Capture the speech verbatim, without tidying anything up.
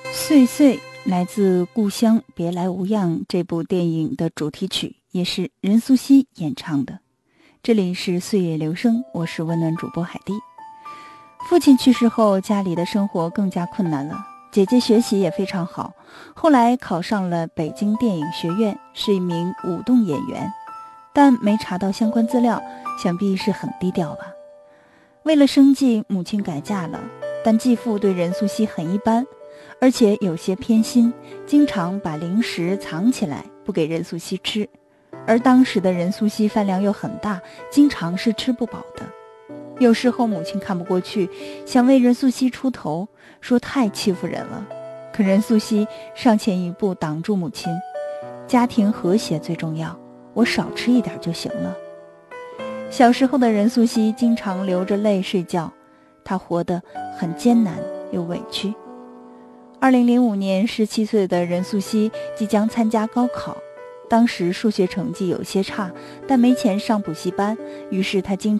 岁岁来自《故乡别来无恙》这部电影的主题曲，也是任素汐演唱的。这里是岁月留声，我是温暖主播海蒂。父亲去世后，家里的生活更加困难了。姐姐学习也非常好，后来考上了北京电影学院，是一名舞动演员，但没查到相关资料，想必是很低调吧。为了生计，母亲改嫁了，但继父对任素汐很一般，而且有些偏心，经常把零食藏起来不给任素汐吃。而当时的任素汐饭量又很大，经常是吃不饱的。有时候母亲看不过去，想为任素汐出头，说太欺负人了。可任素汐上前一步挡住母亲，家庭和谐最重要，我少吃一点就行了。小时候的任素汐经常流着泪睡觉，她活得很艰难又委屈。二零零五年，十七岁的任素汐即将参加高考，当时数学成绩有些差，但没钱上补习班，于是她经